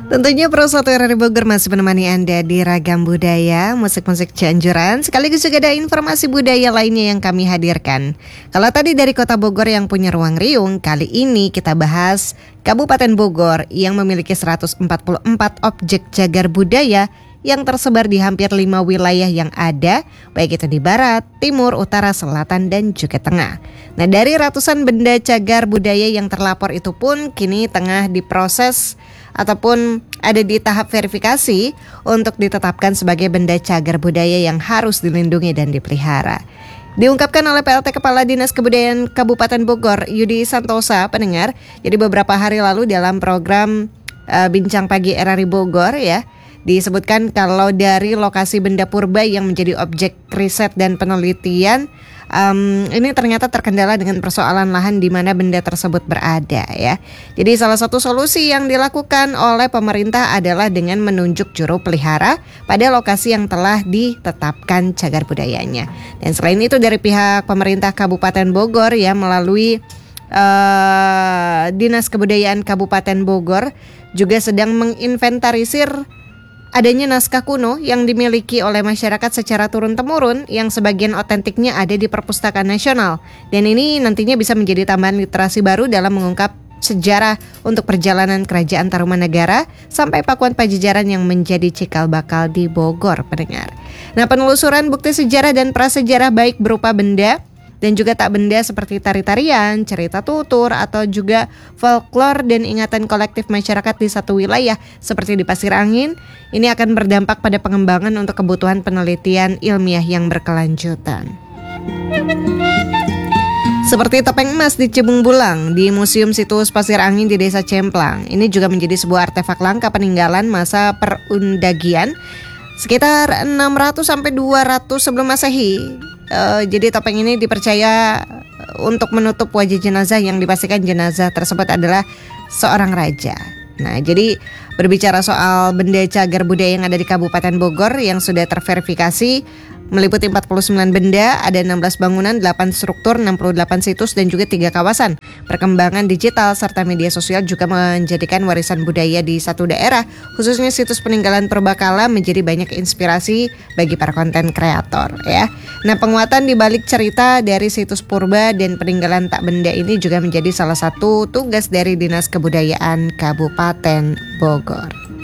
Tentunya Pro 1 RRI Bogor masih menemani Anda di Ragam Budaya, musik-musik Cianjuran, sekaligus juga ada informasi budaya lainnya yang kami hadirkan. Kalau tadi dari Kota Bogor yang punya ruang riung, kali ini kita bahas Kabupaten Bogor yang memiliki 144 objek cagar budaya yang tersebar di hampir 5 wilayah yang ada, baik itu di barat, timur, utara, selatan, dan juga tengah. Nah, dari ratusan benda cagar budaya yang terlapor itu pun kini tengah diproses ataupun ada di tahap verifikasi untuk ditetapkan sebagai benda cagar budaya yang harus dilindungi dan dipelihara. Diungkapkan oleh PLT Kepala Dinas Kebudayaan Kabupaten Bogor, Yudi Santosa, pendengar. Jadi beberapa hari lalu dalam program Bincang Pagi RRI Bogor ya, disebutkan kalau dari lokasi benda purba yang menjadi objek riset dan penelitian, ini ternyata terkendala dengan persoalan lahan di mana benda tersebut berada ya. Jadi salah satu solusi yang dilakukan oleh pemerintah adalah dengan menunjuk juru pelihara pada lokasi yang telah ditetapkan cagar budayanya. Dan selain itu dari pihak pemerintah Kabupaten Bogor ya melalui Dinas Kebudayaan Kabupaten Bogor juga sedang menginventarisir adanya naskah kuno yang dimiliki oleh masyarakat secara turun-temurun yang sebagian otentiknya ada di Perpustakaan Nasional. Dan ini nantinya bisa menjadi tambahan literasi baru dalam mengungkap sejarah untuk perjalanan Kerajaan Tarumanegara sampai Pakuan Pajajaran yang menjadi cikal bakal di Bogor, pendengar. Nah, penelusuran bukti sejarah dan prasejarah baik berupa benda dan juga tak benda seperti tari-tarian, cerita tutur, atau juga folklore dan ingatan kolektif masyarakat di satu wilayah seperti di Pasir Angin, ini akan berdampak pada pengembangan untuk kebutuhan penelitian ilmiah yang berkelanjutan. Seperti topeng emas di Cibung Bulang di Museum Situs Pasir Angin di Desa Cemplang. Ini juga menjadi sebuah artefak langka peninggalan masa perundagian sekitar 600 sampai 200 sebelum Masehi. Jadi topeng ini dipercaya untuk menutup wajah jenazah yang dipastikan jenazah tersebut adalah seorang raja. Nah, jadi berbicara soal benda cagar budaya yang ada di Kabupaten Bogor yang sudah terverifikasi meliputi 49 benda, ada 16 bangunan, 8 struktur, 68 situs dan juga 3 kawasan. Perkembangan digital serta media sosial juga menjadikan warisan budaya di satu daerah, khususnya situs peninggalan purbakala menjadi banyak inspirasi bagi para konten kreator ya. Nah, penguatan di balik cerita dari situs purba dan peninggalan tak benda ini juga menjadi salah satu tugas dari Dinas Kebudayaan Kabupaten Bogor.